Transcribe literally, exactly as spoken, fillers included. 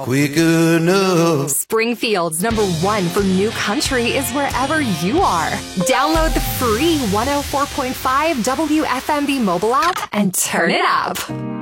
quick enough. Springfield's number one for new country is wherever you are. Download the free one oh four point five W F M B mobile app and turn it up.